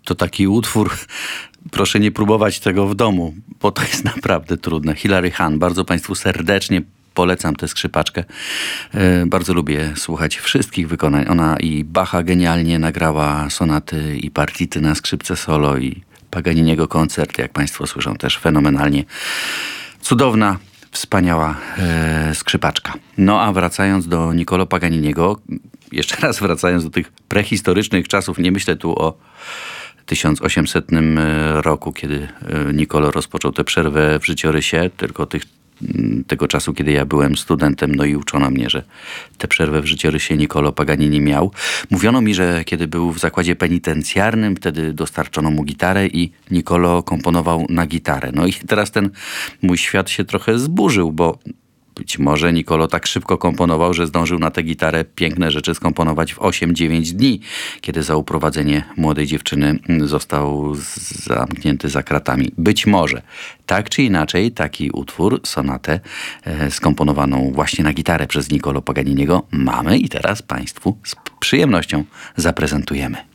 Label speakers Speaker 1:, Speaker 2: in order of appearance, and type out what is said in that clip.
Speaker 1: To taki utwór, proszę nie próbować tego w domu, bo to jest naprawdę trudne. Hilary Hahn, bardzo Państwu serdecznie polecam tę skrzypaczkę. Bardzo lubię słuchać wszystkich wykonań. Ona i Bacha genialnie nagrała sonaty i partity na skrzypce solo i Paganiniego koncert, jak Państwo słyszą, też fenomenalnie cudowna, wspaniała skrzypaczka. No a wracając do Niccolò Paganiniego, jeszcze raz wracając do tych prehistorycznych czasów, nie myślę tu o 1800 roku, kiedy Niccolò rozpoczął tę przerwę w życiorysie, tylko tego czasu, kiedy ja byłem studentem, no i uczono mnie, że tę przerwę w życiorysie Niccolò Paganini miał. Mówiono mi, że kiedy był w zakładzie penitencjarnym, wtedy dostarczono mu gitarę i Niccolò komponował na gitarę. No i teraz ten mój świat się trochę zburzył, bo być może Niccolò tak szybko komponował, że zdążył na tę gitarę piękne rzeczy skomponować w 8-9 dni, kiedy za uprowadzenie młodej dziewczyny został zamknięty za kratami. Być może. Tak czy inaczej, taki utwór, sonatę skomponowaną właśnie na gitarę przez Niccolò Paganiniego mamy i teraz Państwu z przyjemnością zaprezentujemy.